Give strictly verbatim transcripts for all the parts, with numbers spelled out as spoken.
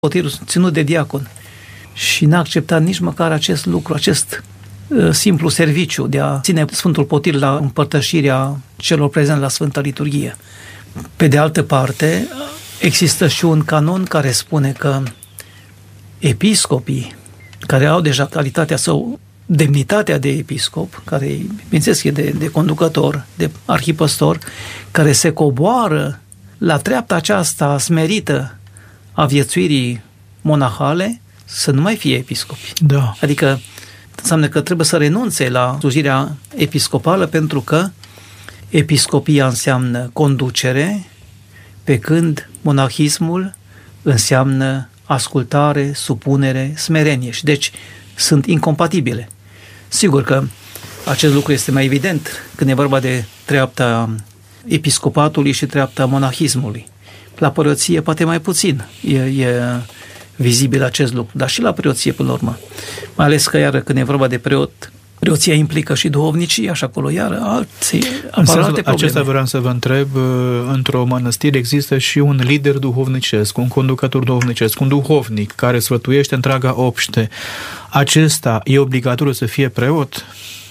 potirul ținut de diacon și n-a acceptat nici măcar acest lucru, acest uh, simplu serviciu de a ține Sfântul Potir la împărtășirea celor prezenți la Sfânta Liturghie. Pe de altă parte, există și un canon care spune că episcopii care au deja calitatea sau demnitatea de episcop, care, bineînțeles, e de, de conducător, de arhipăstor, care se coboară la treapta aceasta smerită a viețuirii monahale, să nu mai fie episcopi. Da. Adică înseamnă că trebuie să renunțe la slujirea episcopală, pentru că episcopia înseamnă conducere, pe când monahismul înseamnă ascultare, supunere, smerenie. Și deci sunt incompatibile. Sigur că acest lucru este mai evident când e vorba de treapta episcopatului și treapta monahismului. La preoție poate mai puțin e, e vizibil acest lucru, dar și la preoție până la urmă. Mai ales că iară când e vorba de preot, preoția implică și duhovnicia și acolo iară alții, apar alte probleme. Acesta vreau să vă întreb, într-o mănăstire există și un lider duhovnicesc, un conducător duhovnicesc, un duhovnic care sfătuiește întreaga obște. Acesta e obligatoriu să fie preot?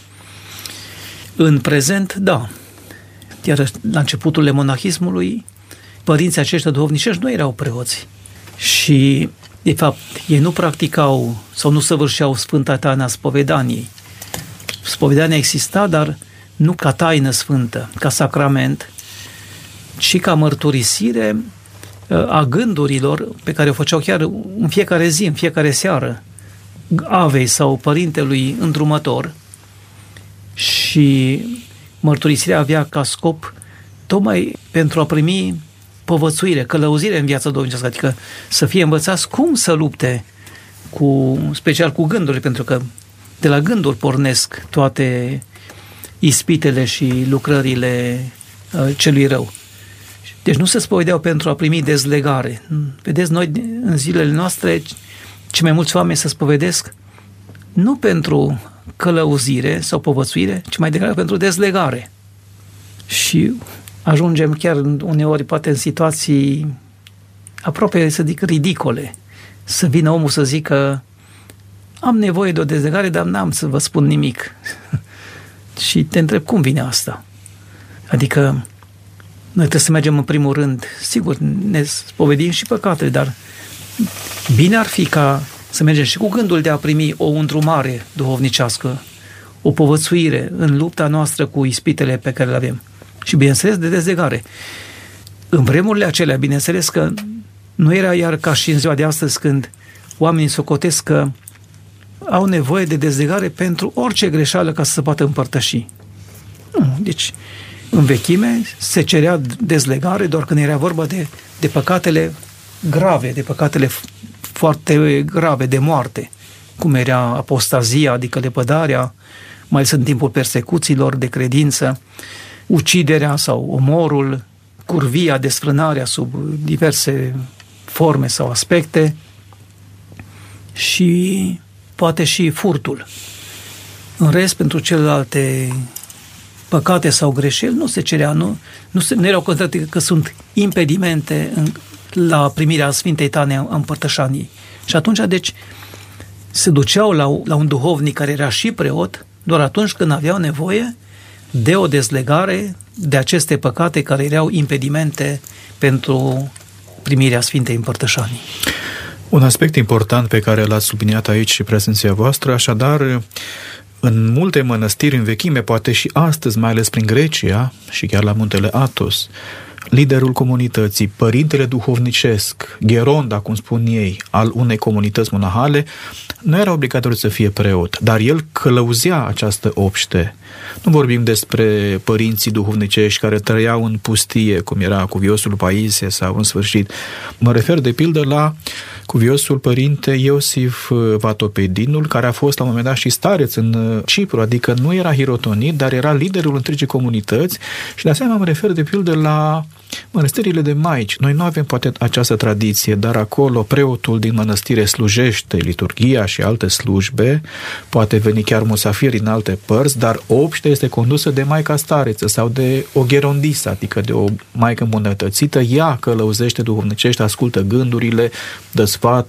În prezent, da. Iar la începuturile monahismului, părinții aceștia duhovnicești nu erau preoți. Și, de fapt, ei nu practicau sau nu săvârșeau Sfânta Taina Spovedaniei. Spovedania exista, dar nu ca taină sfântă, ca sacrament, ci ca mărturisire a gândurilor pe care o făceau chiar în fiecare zi, în fiecare seară, avei sau părintelui îndrumător. Și mărturisirea avea ca scop tocmai pentru a primi povățuire, călăuzire în viața duhovnicească, adică să fie învățați cum să lupte cu, special cu gândurile, pentru că de la gânduri pornesc toate ispitele și lucrările uh, celui rău. Deci nu se spovedeau pentru a primi dezlegare. Vedeți, noi în zilele noastre, cei mai mulți oameni se spovedesc nu pentru călăuzire sau povățuire, ci mai degrabă pentru dezlegare. Și ajungem chiar uneori poate în situații aproape, să zic, ridicole. Să vină omul să zică: am nevoie de o dezlegare, dar n-am să vă spun nimic. Și te întreb, cum vine asta? Adică noi trebuie să mergem în primul rând, sigur, ne spovedim și păcatele, dar bine ar fi ca să mergem și cu gândul de a primi o îndrumare duhovnicească, o povățuire în lupta noastră cu ispitele pe care le avem. Și, bineînțeles, de dezlegare. În vremurile acelea, bineînțeles că nu era iar ca și în ziua de astăzi, când oamenii socotesc că au nevoie de dezlegare pentru orice greșeală ca să se poată împărtăși. Nu, deci, în vechime se cerea dezlegare doar când era vorba de, de păcatele grave, de păcatele foarte grave, de moarte, cum era apostazia, adică lepădarea, mai ales în timpul persecuțiilor de credință, uciderea sau omorul, curvia, desfrânarea sub diverse forme sau aspecte și poate și furtul. În rest, pentru celelalte păcate sau greșeli nu se cerea, nu, nu, se, nu erau considerate că sunt impedimente în, la primirea Sfintei Taine a împărtășaniei. Și atunci, deci, se duceau la, la un duhovnic care era și preot doar atunci când aveau nevoie de o dezlegare de aceste păcate care erau impedimente pentru primirea Sfintei Împărtășanii. Un aspect important pe care l-ați subliniat aici și prezenția voastră, așadar, în multe mănăstiri în vechime, poate și astăzi, mai ales prin Grecia și chiar la muntele Athos, liderul comunității, părintele duhovnicesc, gheronda, cum spun ei, al unei comunități monahale, nu era obligatoriu să fie preot, dar el călăuzea această obște. Nu vorbim despre părinții duhovnicești care trăiau în pustie, cum era cuviosul Paisie sau în sfârșit. Mă refer de pildă la cuviosul părinte Iosif Vatopedinul, care a fost la un moment dat și stareț în Cipru, adică nu era hirotonit, dar era liderul întregii comunități și de asemenea mă refer de pildă la mănăstirile de maici. Noi nu avem poate această tradiție, dar acolo preotul din mănăstire slujește liturghia și alte slujbe, poate veni chiar musafiri din alte părți, dar obștea este condusă de maica stareță sau de o gherondisă, adică de o maică îmbunătățită. Ea călăuzește duhovnicește, ascultă gândurile, dă sfat